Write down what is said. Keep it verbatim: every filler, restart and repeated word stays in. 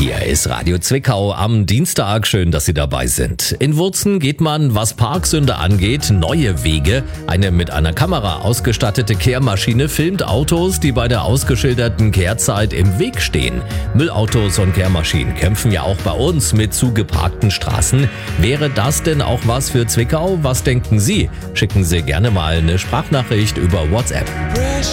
Hier ist Radio Zwickau am Dienstag. Schön, dass Sie dabei sind. In Wurzen geht man, was Parksünder angeht, neue Wege. Eine mit einer Kamera ausgestattete Kehrmaschine filmt Autos, die bei der ausgeschilderten Kehrzeit im Weg stehen. Müllautos und Kehrmaschinen kämpfen ja auch bei uns mit zugeparkten Straßen. Wäre das denn auch was für Zwickau? Was denken Sie? Schicken Sie gerne mal eine Sprachnachricht über WhatsApp.